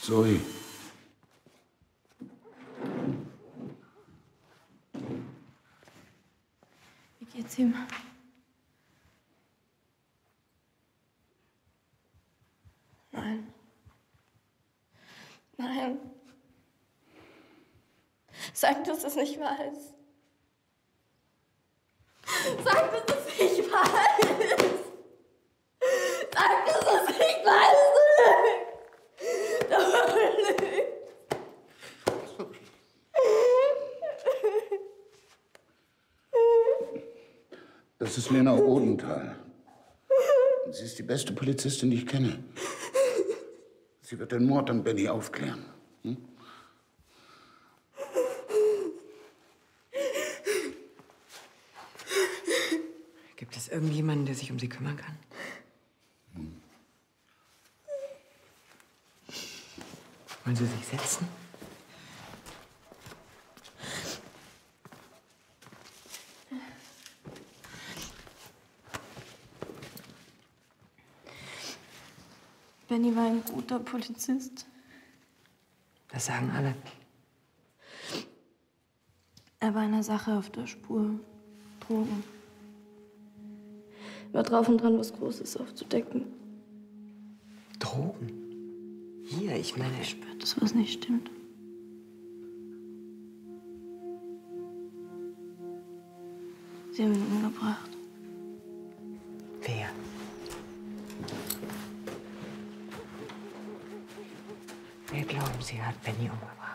Zoe. Wie geht's ihm? Nein. Nein. Sag, dass du es nicht weißt. Sag, dass du es nicht weißt. Sag, dass du es nicht weißt. Du lügst. Das ist Lena Odenthal. Sie ist die beste Polizistin, die ich kenne. Sie wird den Mord an Benny aufklären. Hm? Gibt es irgendjemanden, der sich um sie kümmern kann? Wollen Sie sich setzen? Benny war ein guter Polizist. Das sagen alle. Er war einer Sache auf der Spur. Drogen. War drauf und dran, was Großes aufzudecken. Drogen? Hier, ich meine... Ich spürt, dass was nicht stimmt. Sie haben ihn umgebracht. Wer? Wer glauben Sie, hat Benny umgebracht?